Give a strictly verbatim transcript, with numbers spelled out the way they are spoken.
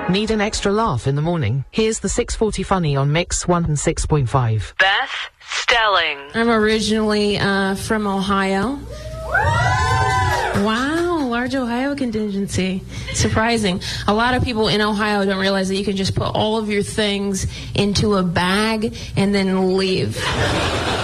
Need an extra laugh in the morning? Here's the six forty Funny on Mix one oh six point five. Beth Stelling. I'm originally uh, from Ohio. Wow, large Ohio contingency. Surprising. A lot of people in Ohio don't realize that you can just put all of your things into a bag and then leave.